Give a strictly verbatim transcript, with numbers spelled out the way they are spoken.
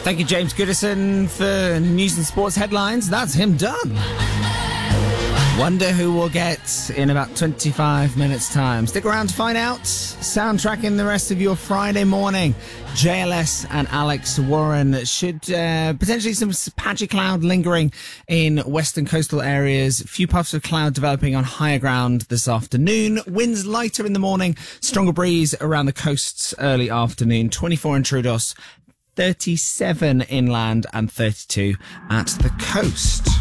Thank you, James Goodison, for news and sports headlines. That's him done. Wonder who we'll get in about twenty-five minutes' time. Stick around to find out. Soundtracking the rest of your Friday morning. J L S and Alex Warren. Should uh, potentially some patchy cloud lingering in western coastal areas. Few puffs of cloud developing on higher ground this afternoon. Winds lighter in the morning. Stronger breeze around the coasts early afternoon. twenty-four in Troodos, thirty-seven inland and thirty-two at the coast.